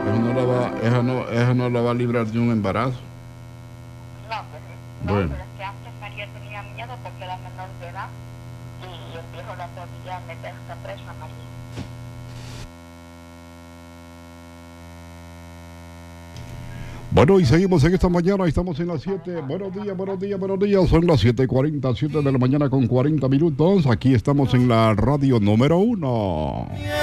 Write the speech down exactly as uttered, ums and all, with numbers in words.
Eso no la va, eso no, eso no la va a librar de un embarazo. No, pues, no, Bueno. pero es que antes María tenía miedo porque era menor de edad y el viejo la podía meter hasta preso a María. Bueno, y seguimos en esta mañana, estamos en las siete. Buenos días, buenos días, buenos días. Son las siete y cuarenta, siete de la mañana con cuarenta minutos. Aquí estamos en la radio número uno.